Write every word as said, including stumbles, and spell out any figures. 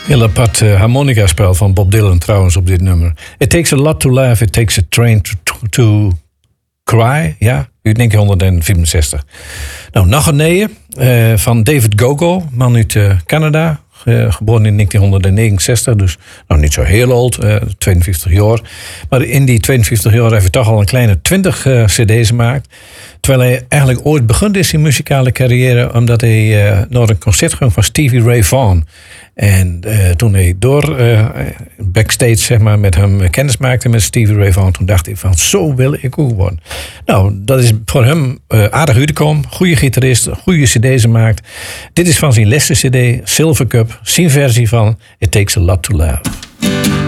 Heel apart uh, harmonica-spel van Bob Dylan trouwens op dit nummer. It takes a lot to laugh, it takes a train to, to, to cry. Ja, uit negentien vierenzestig. Nou, nog een nee uh, van David Gogo, man uit uh, Canada. Uh, geboren in negentien negenenzestig, dus nou niet zo heel oud, uh, tweeënvijftig jaar. Maar in die tweeënvijftig jaar heeft hij toch al een kleine twintig uh, cd's gemaakt. Terwijl hij eigenlijk ooit begon is zijn muzikale carrière, omdat hij uh, naar een concert ging van Stevie Ray Vaughan. En uh, toen hij door uh, backstage zeg maar, met hem kennis maakte met Stevie Ray Vaughan, toen dacht hij van zo wil ik ook worden. Nou, dat is voor hem uh, aardig uitgekomen. Goede gitarist, goede cd's maakt. Dit is van zijn laatste cd, Silver Cup, zijn versie van It Takes a Lot to Laugh.